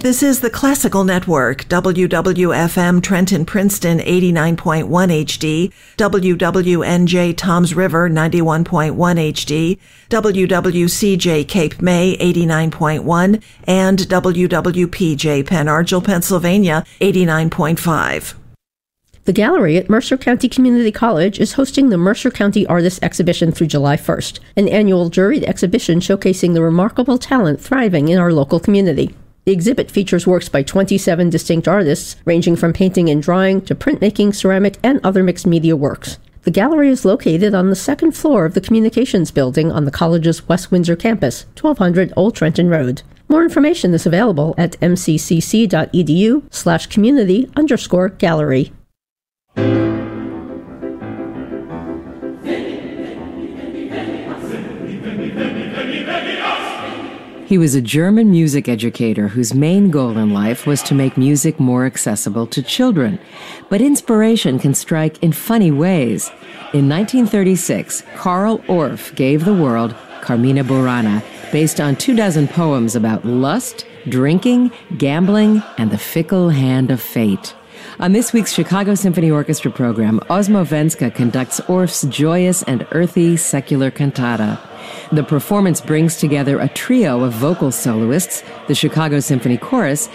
This is the Classical Network, WWFM Trenton Princeton 89.1 HD, WWNJ Toms River 91.1 HD, WWCJ Cape May 89.1, and WWPJ Penn Argyl, Pennsylvania 89.5. The gallery at Mercer County Community College is hosting the Mercer County Artists Exhibition through July 1st, an annual juried exhibition showcasing the remarkable talent thriving in our local community. The exhibit features works by 27 distinct artists, ranging from painting and drawing to printmaking, ceramic, and other mixed media works. The gallery is located on the second floor of the Communications Building on the college's West Windsor campus, 1200 Old Trenton Road. More information is available at mccc.edu/community_gallery. He was a German music educator whose main goal in life was to make music more accessible to children. But inspiration can strike in funny ways. In 1936, Carl Orff gave the world Carmina Burana, based on 24 poems about lust, drinking, gambling, and the fickle hand of fate. On this week's Chicago Symphony Orchestra program, Ozmo Venska conducts Orff's joyous and earthy secular cantata. The performance brings together a trio of vocal soloists, the Chicago Symphony Chorus,